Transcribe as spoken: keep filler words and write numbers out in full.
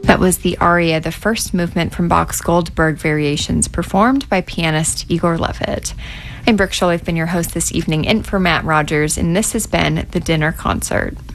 That was the aria, the first movement from Bach's Goldberg Variations, performed by pianist Igor Levit. I'm Brooke Scholl. I've been your host this evening, in for Matt Rogers, and this has been The Dinner Concert.